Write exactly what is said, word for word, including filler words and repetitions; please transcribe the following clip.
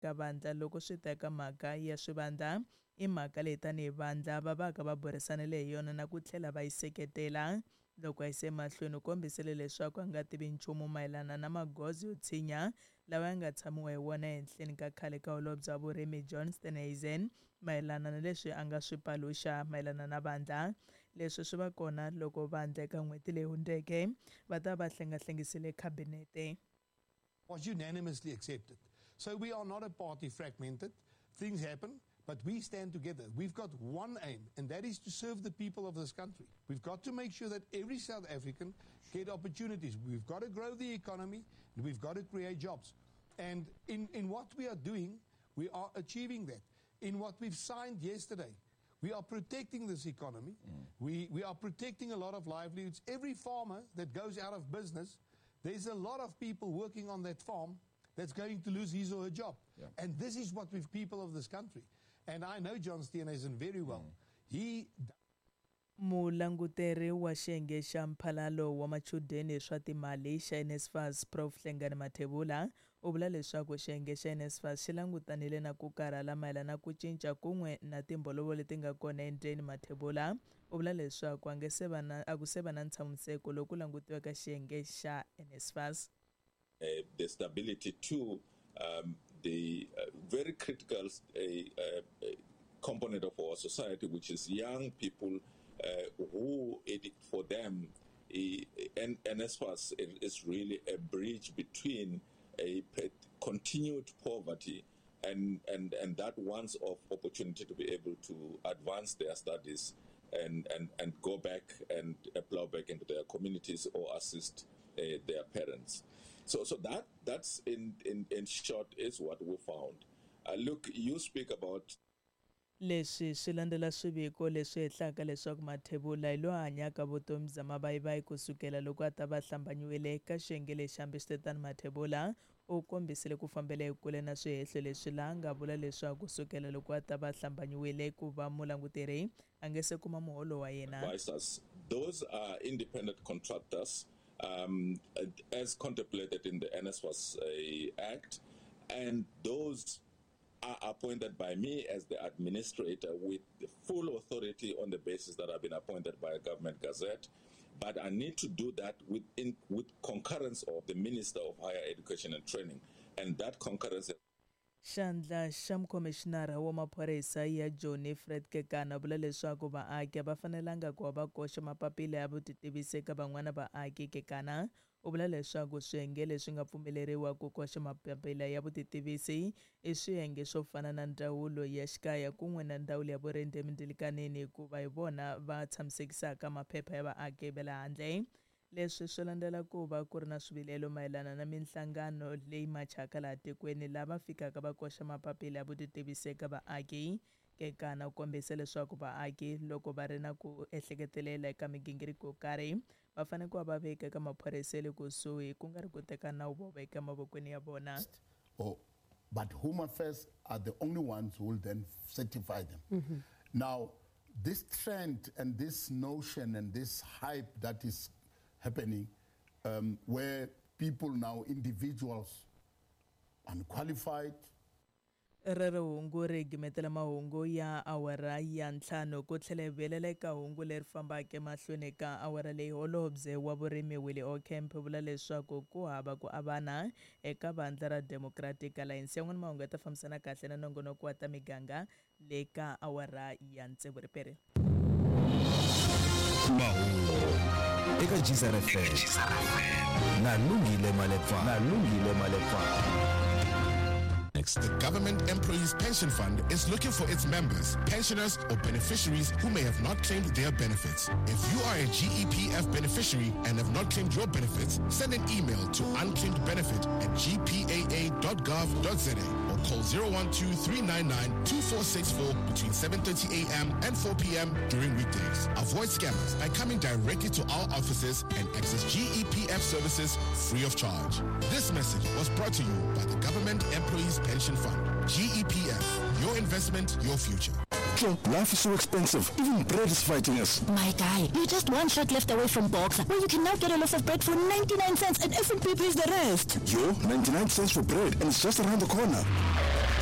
ka vandla loko swi ta eka mhaka ya swivandla i mhaka leyi tanihi vandla va va ka va burisanile hi yona na ku tlhela va yi seketela loko a yise mahlweni u kombisile leswaku a nga tivi nchumu mayelana na magoza yo tshinya lawa ya nga tshamiwa hi wona ehenhleni ka khale ka holobye bya vurimi John Steenhuisen mayelana na leswi a nga swi paluxa mayelana na vandla leswi swi va kona loko vandla eka n'hweti leyi hundzeke va ta va hlengahlengisile khabinete. Was unanimously accepted. So we are not a party fragmented. Things happen, but we stand together. We've got one aim, and that is to serve the people of this country. We've got to make sure that every South African get opportunities. We've got to grow the economy, and we've got to create jobs. And in, in what we are doing, we are achieving that. In what we've signed yesterday, we are protecting this economy. Mm. We, we are protecting a lot of livelihoods. Every farmer that goes out of business, there's a lot of people working on that farm that's going to lose his or her job. Yeah. And this is what we've people of this country. And I know John Steenhuisen very well. Mm. He... Mulanguteri wa xiyenge xa mphalalo wa machudeni swa timali xa NSFAS Prof Hlengani Mathebula u vula leswaku xiyenge xa NSFAS xi langutanile na ku karhala mayelana ku cinca kun'we na timbolovo leti nga kona endleni. Mathebula u vula leswaku a ku se va na ntshamiseko loku langutiwaka xiyenge xa NSFAS. Uh, the stability to um, the uh, very critical uh, uh, component of our society, which is young people. Uh, who it, for them and NSFAS is really a bridge between a continued poverty and, and, and that wants of opportunity to be able to advance their studies and, and, and go back and plow back into their communities or assist uh, their parents. So so that that's in, in, in short is what we found. Uh, look, you speak about leswi swi landzela swiviko leswi hehlaka leswaku Mathebula hi lo hanyaka vutomi bya mavayivayi kusukela loko a ta va hlambanyiwile eka xiyenge lexi hambiswiritano. Mathebula u kombisile ku fambela ekule na swihehlo leswi laha nga vula leswaku kusukela loko a ta va hlambanyiwile ku va mulanguteri a nge se kuma muholo wa yena. Those are independent contractors um, as contemplated in the NSFAS uh, Act, and those are appointed by me as the administrator with the full authority on the basis that I've been appointed by a government gazette. But I need to do that with, in, with concurrence of the Minister of Higher Education and Training. And that concurrence... Xandla xa mukomishinara wa maphorisa ya Johnny Fred Kekana vula leswaku vaaki va fanelanga ku va koxa mapapila ya vutitivisi eka van'wana vaaki. Kekana u vula leswaku swiyenge leswi nga pfumeleriwa ku koxa mapapila ya vutitivisi i swiyenge swo fana na ndzawulo ya xikaya kun'we na ndzawulo ya vurimi eMindilikanini hikuva hi vona va tshamisekisaka maphepha ya vaaki va le handle. Leswi swi landzela ku va ku ri na swivilelo mayelana na minhlangano leyi machaka laha tikweni lava fikaka va koxa mapapila ya vutitivisi eka vaaki. Kekana u kombise leswaku vaaki loko va ri na ku ehleketelela eka migingiriko yo karhi va fanele ku va va veka eka maphorisa ya le kusuhi ku nga ri ku teka nawu vo veka mavokweni ya vona. Oh, but Home Affairs are the only ones who will then certify them. Mm-hmm. Now, this trend and this notion and this hype that is happening um, where people now, individuals, unqualified. Rere hungu ri gimetela mahungu ya awara ya ntlhanu ku tlhela velela eka hungu leri fambaka emahlweni eka awara leyi holobye wa vurimi Willie O'Kemp vula leswaku ku hava ku avana eka vandla ra Democratic Alliance. Yan'wana mahungu ya ta fambisana kahle na nongonoko wa ta miganga leka awara ya ntsevu ripere. Mahungu eka G S R F M na Lungile Malepfa na Lungile Malepfa. The Government Employees Pension Fund is looking for its members, pensioners, or beneficiaries who may have not claimed their benefits. If you are a G E P F beneficiary and have not claimed your benefits, send an email to unclaimed benefit at g p a a dot gov dot z a or call zero one two, three nine nine, two four six four between seven thirty a m and four p m during weekdays. Avoid scammers by coming directly to our offices and access G E P F services free of charge. This message was brought to you by the Government Employees Pension Fund. G E P F, your investment, your future. Joe, life is so expensive. Even bread is fighting us. My guy, you're just one shot left away from Boxer, where you can now get a loaf of bread for ninety-nine cents and F and P pays the rest. Yo, ninety-nine cents for bread, and it's just around the corner.